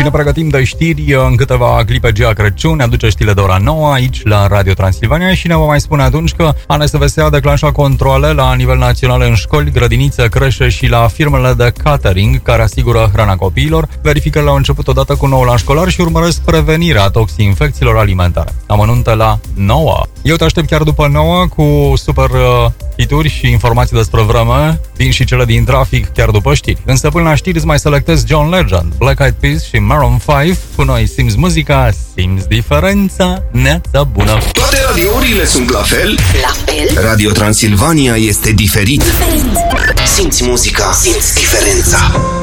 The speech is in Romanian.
Și ne pregătim de știri în câteva clipe. Gea Crăciun ne aduce știrile de ora 9 aici la Radio Transilvania și ne va mai spune atunci că ANSVS a declanșat controale la nivel național în școli, grădinițe, creșe și la firmele de catering care asigură hrana copiilor. Verificările au început odată cu noul an școlar și urmăresc prevenirea toxinfecțiilor alimentare. Amănunte la 9. Eu te aștept chiar după 9 cu super hituri și informații despre vreme. Vin și cele din trafic chiar după știri. Însă până la știri îți mai selectez John Legend, Black Eyed Peas și Maroon 5. Cu noi simți muzica, simți diferența. Neața bună! Toate radiourile sunt la fel? La fel? Radio Transilvania este diferit. Simți muzica, simți diferența.